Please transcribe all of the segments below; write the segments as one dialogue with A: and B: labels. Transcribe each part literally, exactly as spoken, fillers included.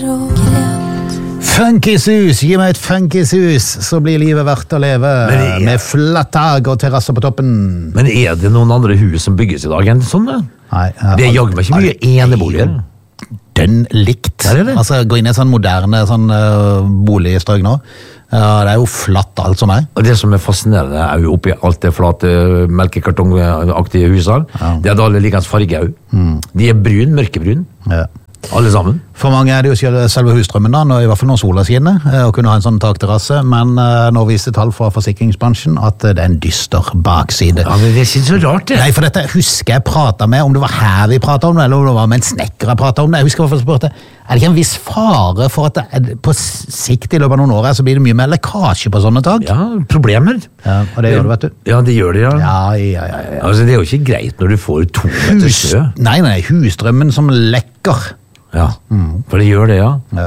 A: Funkisus, gi meg et funkisus, så blir livet verdt å leve, er... med flatt tak og terrasser på toppen.
B: Men er det noen andre hus som bygges i dag enn sånn da?
A: Nei.
B: Det er jagd meg ikke mye eneboliger.
A: Den likt.
B: Det er det.
A: Altså, gå inn i en sånn moderne sånn, uh, boligstrøk nå. Uh, det er jo flatt alt som er.
B: Og det som er fascinerende er jo oppi alt det flate melkekartongaktige husene, ja. Det er da alle likens farge. Mm. De er brun, mørkebrun. Ja. Alle sammen.
A: For mange er det jo selve husstrømmen da, i hvert fall når sola skinner, å kunne ha en sånn takterrasse, men nå viser tall fra forsikringsbransjen at det er en dyster bakside.
B: Ja, men det synes så rart det.
A: Nei, for dette husker jeg pratet med, om det var her vi pratet om det, eller om det var med en snekker jeg pratet om det. Jeg husker i hvert fall spørte, er det ikke en viss fare for at det, på sikt i løpet av noen år så blir det mye mer lekkasje på sånne tak?
B: Ja, problemer.
A: Ja, og det gjør det, vet du.
B: Ja, det gjør det, ja.
A: Ja, ja, ja, ja.
B: Altså, det er jo ikke greit når du får to meter snø.
A: Nei, nei, husstrømmen som lekker.
B: Ja, mm. For det gjør det, ja. ja.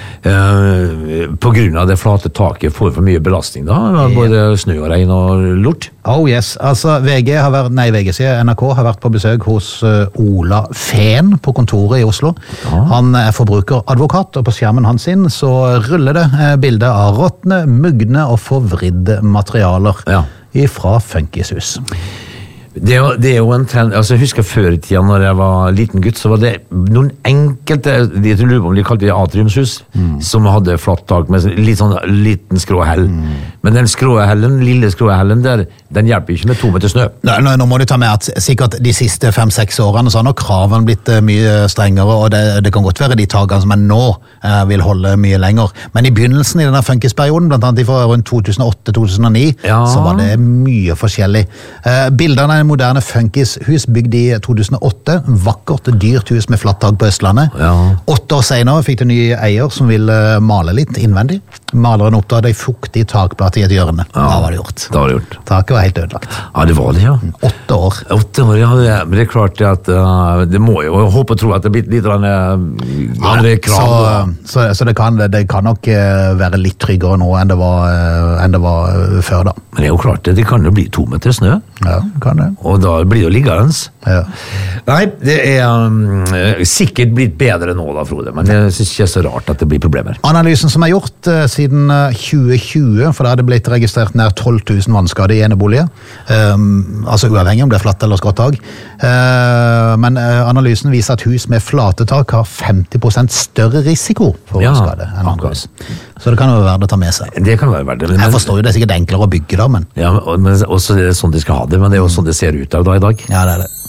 B: Uh, på grunn av det flate taket får for mye belastning da, både snø og regn og lort.
A: Oh yes, altså V G har vært, nei V G sier N R K har vært på besøk hos uh, Ola Fehn på kontoret i Oslo. Ja. Han er forbrukeradvokat, og på skjermen hans sin så ruller det uh, bilder av råtne, mugne og forvridde materialer ja. Fra Funkishus.
B: Det er, jo, det er jo en trend, altså jeg husker før i tiden når jeg var liten gutt, så var det noen enkelte, de tror lurer på om de kalte det atriumshus, mm. som hadde flatt tak med litt sånn liten skråhell. Mm. Men den skråhellen, lille skråhellen der, den hjelper ikke med to meter snø.
A: Nei, nå, nå må du ta med at sikkert de siste fem-seks årene så har nok kravene blitt mye strengere, og det, det kan godt være de takene som er nå eh, vil holde mye lenger. Men i begynnelsen i denne funkisperioden, blant annet fra rundt to tusen og åtte til to tusen og ni, ja. Så var det mye forskjellig. Eh, bildene er en moderne funkishus bygd i to tusen og åtte, vakkert, dyrt hus med flatt tak på Østlandet. Ja. Åtte år senere fikk det ny eier som ville male litt innvendig. Maleren oppdaget en fuktig takplate i et hjørne. Ja, da var det gjort.
B: Da var det gjort.
A: Taket var helt ødelagt.
B: Ja, det var det, ja.
A: Åtte år.
B: Åtte år, ja. Men det er klart at uh, det må jo håpe og tro at det blir litt uh, andre krav.
A: Så, så, så det, kan, det kan nok uh, være litt tryggere nå enn det var, uh, enn det var uh, før da.
B: Men det er jo klart, det, det kan jo bli to meter snø.
A: Ja, kan det.
B: Og da blir det jo liggende.
A: Ja.
B: Nei, det er um, sikkert blitt bedre nå da, Frode, men jeg synes ikke det er så rart at det blir problemer.
A: Analysen som er gjort uh, siden uh, tjue tjue, for da hadde blitt registrert nær tolv tusen vannskader i eneboliger, um, altså uavhengig om det er flatt eller skrått tak. Uh, men uh, analysen viser at hus med flate tak har femti prosent større risiko for
B: ja,
A: vannskade enn andre hus. Så det kan jo være verdt å ta med seg.
B: Det kan være verdt det. Men,
A: jeg forstår jo det er sikkert enklere å bygge da, men...
B: Ja, men også det er sånn de skal ha det, men det er jo sånn det ser ut av da i dag.
A: Ja, det er det.